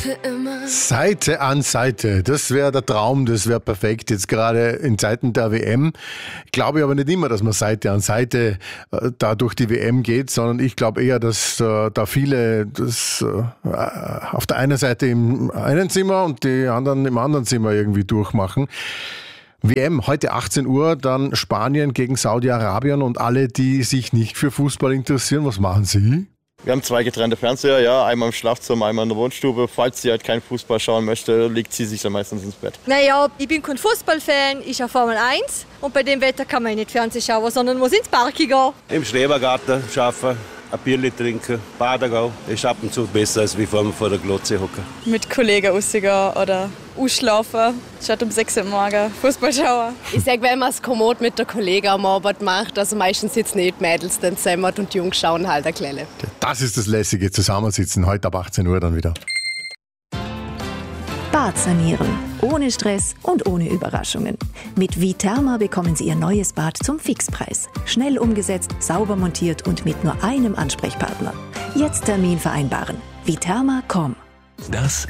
Seite an Seite, das wäre der Traum, das wäre perfekt, jetzt gerade in Zeiten der WM. Glaube ich aber nicht immer, dass man Seite an Seite da durch die WM geht, sondern ich glaube eher, dass da viele das auf der einen Seite im einen Zimmer und die anderen im anderen Zimmer irgendwie durchmachen. WM, heute 18 Uhr, dann Spanien gegen Saudi-Arabien und alle, die sich nicht für Fußball interessieren, was machen Sie? Wir haben 2 getrennte Fernseher, ja, einmal im Schlafzimmer, einmal in der Wohnstube. Falls sie halt keinen Fußball schauen möchte, legt sie sich dann meistens ins Bett. Naja, ich bin kein Fußballfan, ich habe Formel 1 und bei dem Wetter kann man nicht Fernsehen schauen, sondern muss ins Park gehen. Im Schrebergarten arbeiten, ein Bierli trinken, baden gehen. Ist ab und zu besser, als wie vor der Glotze hocken. Mit Kollegen rausgehen oder ausschlafen, statt um 6 Uhr morgens Fußball schauen. Ich sage, wenn man es kommod mit der Kollegen am Abend macht, also meistens sitzen nicht Mädels dann zusammen und die Jungs schauen halt eine Kleine. Das ist das lässige Zusammensitzen, heute ab 18 Uhr dann wieder. Bad sanieren. Ohne Stress und ohne Überraschungen. Mit Viterma bekommen Sie Ihr neues Bad zum Fixpreis. Schnell umgesetzt, sauber montiert und mit nur einem Ansprechpartner. Jetzt Termin vereinbaren. Viterma.com. Das